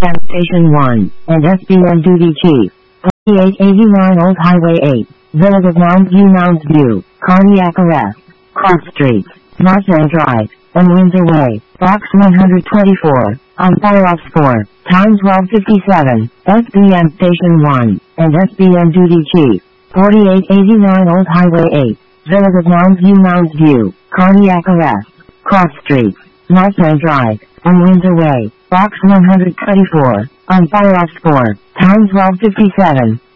SBM Station 1, and SBM Duty Chief. 4889 Old Highway 8, Village of Mounds View, Cardiac Arrest, Cross Street, Marcel Drive, and Windsor Way, Box 124, on fire-off score, time 12:57, SBM Station 1, and SBM Duty Chief. 4889 Old Highway 8, Village of Mounds View, Cardiac Arrest, Cross Street, Marcel Drive, and Windsor Way, Box 124, on fire-off score, time 12:57.